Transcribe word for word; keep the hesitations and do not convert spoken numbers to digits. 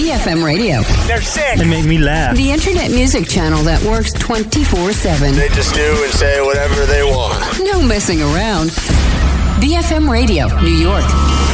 B F M Radio. They're sick. They make me laugh. The internet music channel that works twenty-four seven. They just do and say whatever they want. No messing around. B F M Radio, New York.